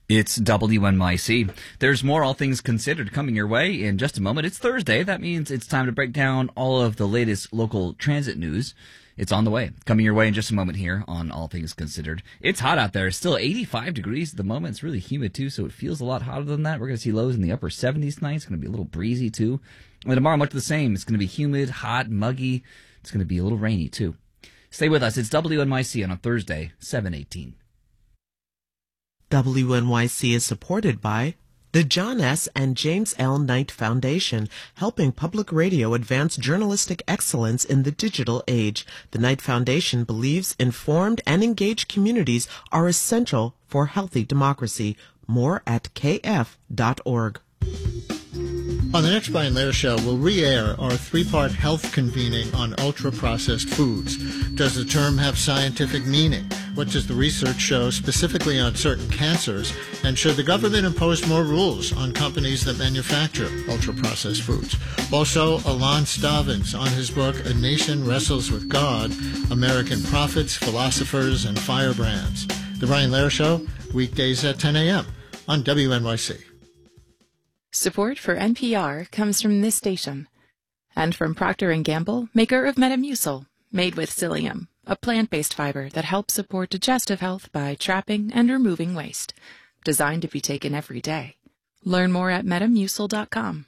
It's WNYC. There's more All Things Considered coming your way in just a moment. It's Thursday. That means it's time to break down all of the latest local transit news. It's on the way. Coming your way in just a moment here on All Things Considered. It's hot out there. It's still 85 degrees at the moment. It's really humid, too, so it feels a lot hotter than that. We're going to see lows in the upper 70s tonight. It's going to be a little breezy, too. And tomorrow, much the same. It's going to be humid, hot, muggy. It's going to be a little rainy, too. Stay with us. It's WNYC on a Thursday, 7/18. WNYC is supported by the John S. and James L. Knight Foundation, helping public radio advance journalistic excellence in the digital age. The Knight Foundation believes informed and engaged communities are essential for healthy democracy. More at kf.org. On the next Brian Lehrer Show, we'll re-air our three-part health convening on ultra-processed foods. Does the term have scientific meaning? What does the research show specifically on certain cancers? And should the government impose more rules on companies that manufacture ultra-processed foods? Also, Alon Stavins on his book, A Nation Wrestles with God, American Prophets, Philosophers, and Firebrands. The Brian Lehrer Show, weekdays at 10 a.m. on WNYC. Support for NPR comes from this station and from Procter & Gamble, maker of Metamucil, made with psyllium, a plant-based fiber that helps support digestive health by trapping and removing waste. Designed to be taken every day. Learn more at Metamucil.com.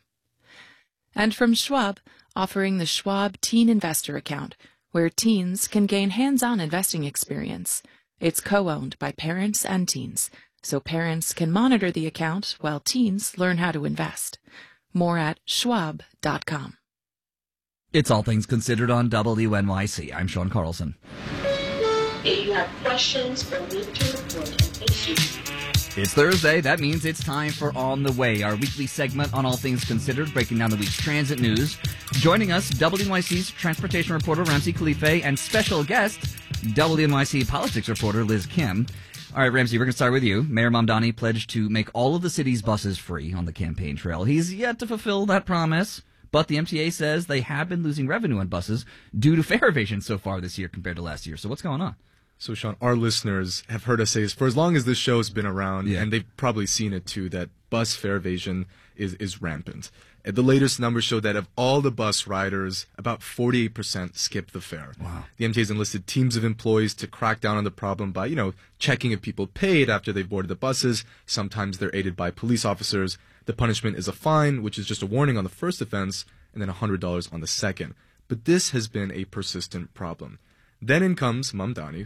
And from Schwab, offering the Schwab Teen Investor Account, where teens can gain hands-on investing experience. It's co-owned by parents and teens, so parents can monitor the account while teens learn how to invest. More at schwab.com. It's All Things Considered on WNYC. I'm Sean Carlson. If you have questions or need to report an issue. It's Thursday. That means it's time for On the Way, our weekly segment on All Things Considered, breaking down the week's transit news. Joining us, WNYC's transportation reporter Ramsey Khalife and special guest, WNYC politics reporter Liz Kim. All right, Ramsey, we're going to start with you. Mayor Mamdani pledged to make all of the city's buses free on the campaign trail. He's yet to fulfill that promise, but the MTA says they have been losing revenue on buses due to fare evasion so far this year compared to last year. So what's going on? So, Sean, our listeners have heard us say this for as long as this show's been around, and they've probably seen it too, that bus fare evasion is rampant. The latest numbers show that of all the bus riders, about 48% skip the fare. Wow. The MTA has enlisted teams of employees to crack down on the problem by, checking if people paid after they've boarded the buses. Sometimes they're aided by police officers. The punishment is a fine, which is just a warning on the first offense, and then $100 on the second. But this has been a persistent problem. Then in comes Mamdani,